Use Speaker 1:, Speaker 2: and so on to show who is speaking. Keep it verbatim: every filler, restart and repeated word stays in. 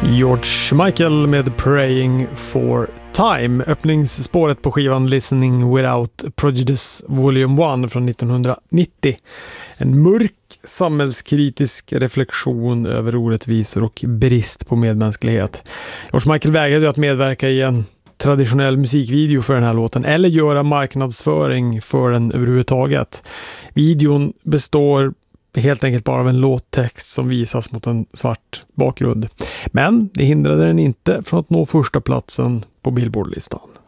Speaker 1: George Michael med Praying for Time. Öppningsspåret på skivan Listening Without Prejudice Volume ett från nittonhundranittio. En mörk samhällskritisk reflektion över orättvisor och brist på medmänsklighet. George Michael vägrade att medverka i en traditionell musikvideo för den här låten eller göra marknadsföring för den överhuvudtaget. Videon består helt enkelt bara av en låttext som visas mot en svart bakgrund. Men det hindrade den inte från att nå första platsen på Billboard-listan.